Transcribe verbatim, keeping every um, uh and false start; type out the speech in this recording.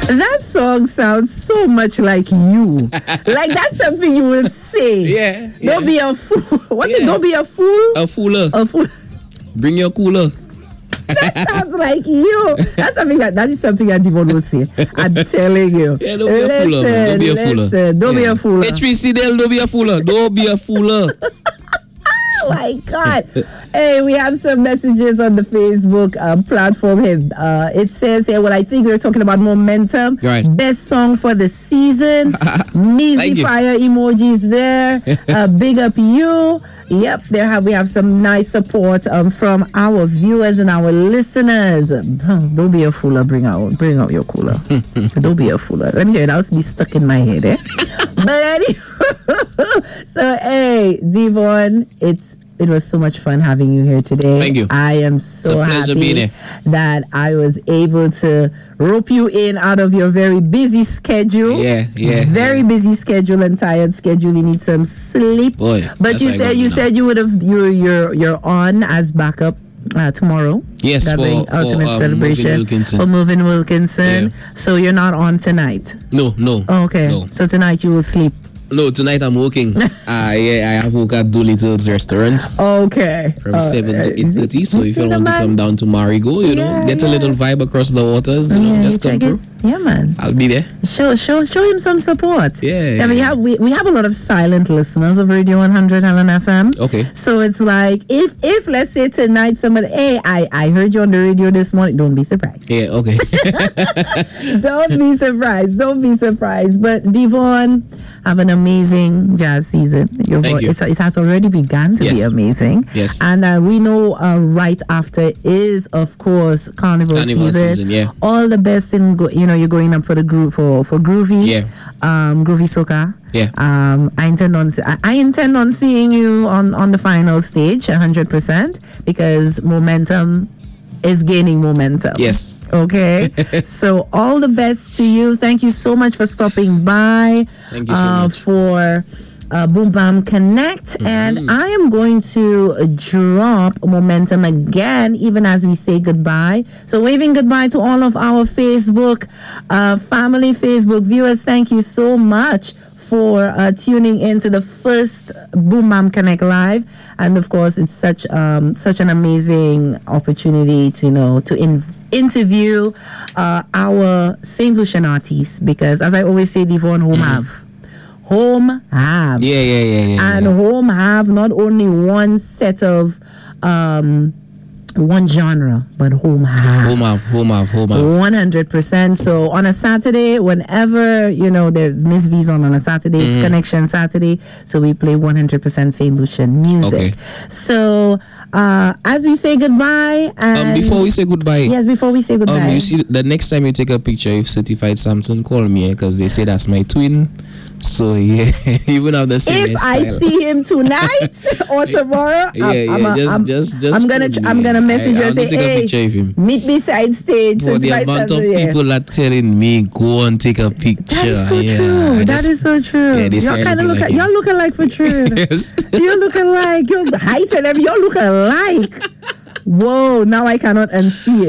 That song sounds so much like you. Like that's something you will say. Yeah. Don't yeah. be a fool. What's Yeah. it? Don't be a fool. A fooler. A fool. Bring your cooler. That sounds like you. That's something that, that is something that Devon will say. I'm telling you. Yeah, don't be a fooler. Man. Don't be a fooler. Listen, don't yeah. be a fooler. H P C Del, don't be a fooler. Don't be a fooler. Oh my God. Hey, we have some messages on the Facebook uh, platform here. Uh, it says here, well, I think we're talking about Momentum. Right. Best song for the season. Measly fire emojis there. Uh, big up you. Yep, there have we have some nice support um, from our viewers and our listeners. Don't be a fool. Bring out, bring out your cooler. Don't be a fool. Let me tell you, that'll be stuck in my head. Eh? But anyway, so hey, Devon, it's it was so much fun having you here today. Thank you. I am so happy that I was able to rope you in out of your very busy schedule. Yeah, yeah. Very yeah. busy schedule and tired schedule. You need some sleep. Boy, but you said you now. said you would have you're you're you're on as backup uh, tomorrow. Yes, that for, being for ultimate um, celebration Wilkinson. for Moving Wilkinson. Yeah. So you're not on tonight. No, no. Oh, okay. No. So tonight you will sleep. No, tonight I'm working. uh, yeah, I have work at Doolittle's restaurant. Okay. From uh, seven to eight thirty. So if you want man? to come down to Marigo, you yeah, know, get yeah. a little vibe across the waters, you yeah, know, just come through. Yeah, man. I'll be there. Show, show, show him some support. Yeah. Yeah, yeah. we have we, we have a lot of silent listeners of Radio one hundred Helen F M. Okay. So it's like if if let's say tonight somebody, hey, I I heard you on the radio this morning. Don't be surprised. Yeah. Okay. Don't be surprised. Don't be surprised. But Devon, have an amazing jazz season. Your Thank voice, you. It's, it has already begun to yes. be amazing. Yes. And uh, we know uh, right after is of course Carnival, Carnival season. season. Yeah. All the best in go, you know you're going up for the group for for Groovy. Yeah. Um, Groovy Soca. Yeah. Um, I intend on I, I intend on seeing you on on the final stage, a hundred percent, because Momentum is gaining momentum. Yes. Okay. So all the best to you. Thank you so much for stopping by. Thank you so uh, much. For uh, Boom Bam Connect. Mm-hmm. And I am going to drop Momentum again, even as we say goodbye. So waving goodbye to all of our Facebook uh, family, Facebook viewers. Thank you so much for uh, tuning in to the first Boom Bam Connect Live. And of course, it's such um, such an amazing opportunity to, you know, to in- interview uh, our Saint Lucian artists, because as I always say, Devon, home mm-hmm. have. Home have. Yeah, yeah, yeah, yeah. And yeah. home have not only one set of um, one genre, but home have. Home have, home have, home have. one hundred percent. So on a Saturday, whenever, you know, the Miss V's on on a Saturday, mm-hmm. it's Connection Saturday. So we play one hundred percent Saint Lucian music. Okay. So uh, as we say goodbye. And um, before we say goodbye. Yes, before we say goodbye. Um, you see, the next time you take a picture of Certified Samson, call me, because they say that's my twin. So yeah, you would have the same If style. I see him tonight or tomorrow, yeah, I'm, yeah, I'm, a, just, I'm, just, just I'm gonna, me. I'm gonna message I, you and say, take hey, a picture of him. meet me side stage. For the amount of yeah. people are telling me, go and take a picture. That is so yeah, true. I That just, is so true. Yeah, they say y'all I kind of look look, like at, y'all looking like for true. Yes. You're looking like your height and everything. Y'all look alike. Whoa! Now I cannot unsee it.